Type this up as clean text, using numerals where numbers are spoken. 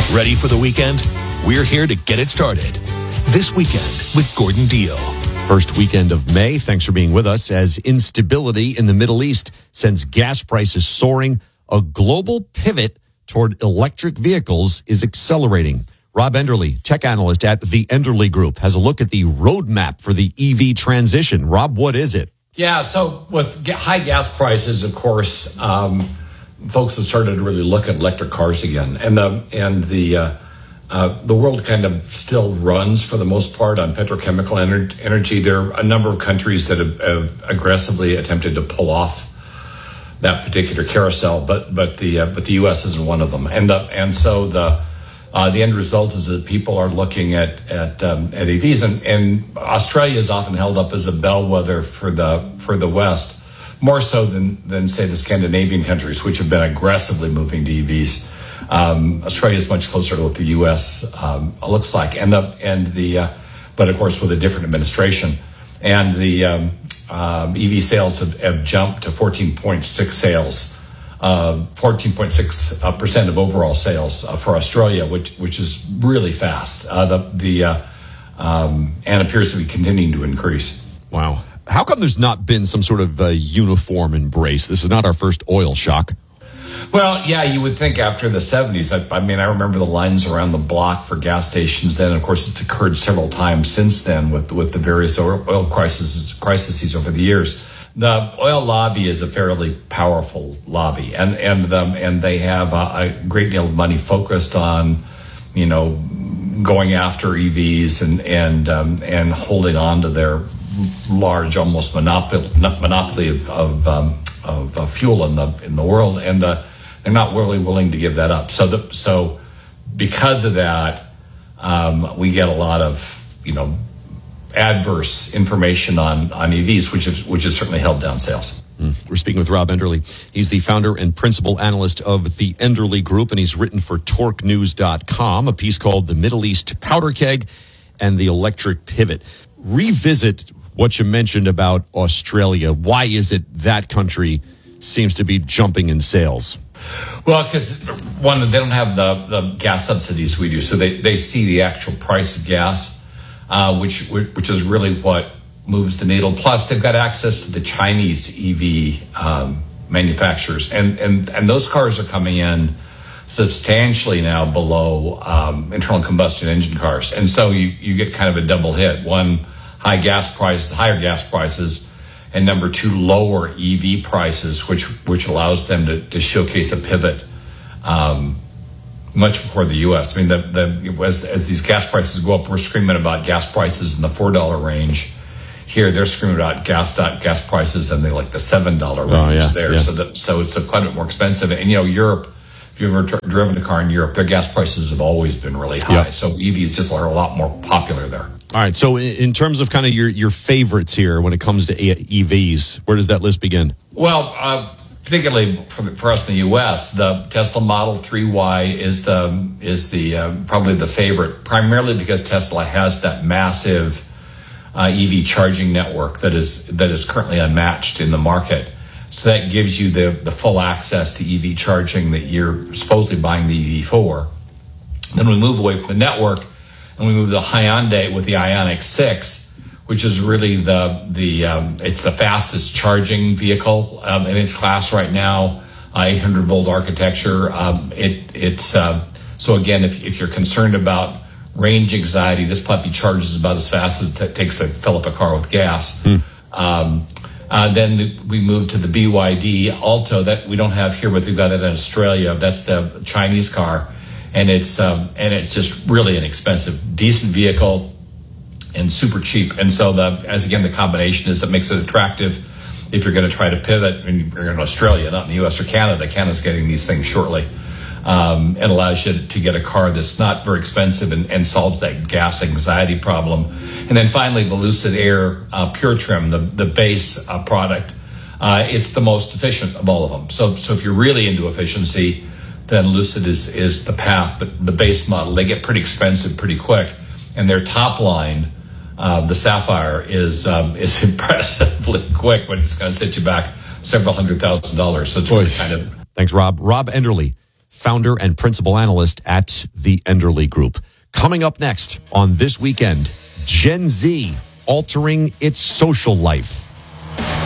Ready for the weekend? We're here to get it started. This weekend with Gordon Deal. First weekend of May. Thanks for being with us. As instability in the Middle East sends gas prices soaring, a global pivot toward electric vehicles is accelerating. Rob Enderle, tech analyst at the Enderle Group, has a look at the roadmap for the EV transition. Rob, what is it? Yeah, so with high gas prices, of course, folks have started to really look at electric cars again, and the world kind of still runs for the most part on petrochemical energy. There are a number of countries that have aggressively attempted to pull off that particular carousel, but the U.S. isn't one of them, and so the end result is that people are looking at EVs, and Australia is often held up as a bellwether for the West, more so than say the Scandinavian countries, which have been aggressively moving to EVs. Australia is much closer to what the U.S. Looks like, but of course with a different administration, and the EV sales have jumped to 14.6% of overall sales for Australia, which is really fast. And appears to be continuing to increase. Wow. How come there's not been some sort of uniform embrace? This is not our first oil shock. Well, yeah, you would think after the 70s. I remember the lines around the block for gas stations then. Of course, it's occurred several times since then with the various oil crises over the years. The oil lobby is a fairly powerful lobby, and they have a great deal of money focused on, going after EVs and holding on to their large, almost monopoly of fuel in the world, and they're not really willing to give that up. So because of that, we get a lot of adverse information on EVs, which has certainly held down sales. We're speaking with Rob Enderle. He's the founder and principal analyst of the Enderle Group, and he's written for TorqueNews.com a piece called "The Middle East Powder Keg and the Electric Pivot." Revisit what you mentioned about Australia. Why is it that country seems to be jumping in sales? Well, because one, they don't have the gas subsidies we do, so they see the actual price of gas, which is really what moves the needle. Plus, they've got access to the Chinese EV manufacturers, and those cars are coming in substantially now below internal combustion engine cars, and so you get kind of a double hit. One, higher gas prices, and number two, lower EV prices, which allows them to showcase a pivot much before the U.S. I mean, as these gas prices go up, we're screaming about gas prices in the $4 range. Here, they're screaming about gas prices in the $7 range there. Yeah. So it's quite a bit more expensive. And Europe, if you've ever driven a car in Europe, their gas prices have always been really high. Yeah. So EVs just are a lot more popular there. All right. So in terms of kind of your favorites here when it comes to EVs, where does that list begin? Well, particularly for us in the U.S., the Tesla Model 3Y is the probably the favorite, primarily because Tesla has that massive EV charging network that is currently unmatched in the market. So that gives you the full access to EV charging that you're supposedly buying the EV for. Then we move away from the network, and we move to Hyundai with the Ioniq 6, which is really it's the fastest charging vehicle in its class right now. 800 volt architecture. So again, if you're concerned about range anxiety, this puppy charges about as fast as it takes to fill up a car with gas. Then we move to the BYD Alto that we don't have here, but they've got it in Australia. That's the Chinese car. And it's just really inexpensive, decent vehicle, and super cheap. And so the combination is that makes it attractive if you're going to try to pivot. And you're in Australia, not in the U.S. or Canada. Canada's getting these things shortly. It allows you to get a car that's not very expensive and solves that gas anxiety problem. And then finally, the Lucid Air Pure Trim, the base product, it's the most efficient of all of them. So if you're really into efficiency, then Lucid is the path. But the base model, they get pretty expensive pretty quick, and their top line, the Sapphire, is impressively quick, but it's going to set you back several $100,000. So it's really kind of. Thanks, Rob. Rob Enderle, founder and principal analyst at the Enderle Group. Coming up next on This Weekend, Gen Z altering its social life.